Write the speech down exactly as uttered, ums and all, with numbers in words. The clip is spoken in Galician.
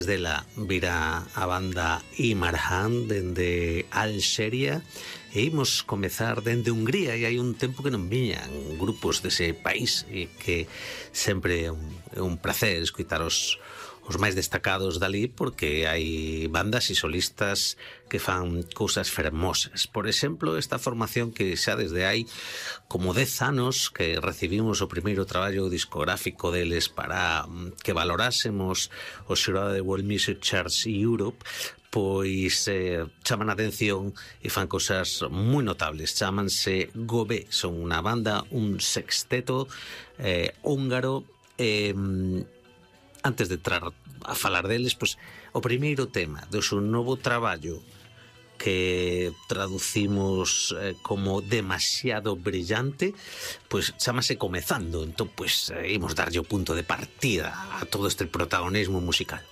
Desde la vira a banda Imarhan dende Alxeria e imos comezar dende Hungría, e hai un tempo que non viñan grupos dese país e que sempre é un, é un placer escutar os, os máis destacados dali, porque hai bandas e solistas que fan cousas fermosas. Por exemplo, esta formación que xa desde hai como dez anos que recibimos o primeiro traballo discográfico deles para que valorásemos o xurado de World Music Charts Europe, pois eh, chaman a atención e fan cosas moi notables. Chámanse Gobé, son unha banda, un sexteto eh, húngaro. eh, antes de entrar a falar deles, pois o primeiro tema do seu novo traballo, que traducimos eh, como demasiado brillante, pois chamase Comezando. Entón, pois, eh, imos darlle o punto de partida a todo este protagonismo musical.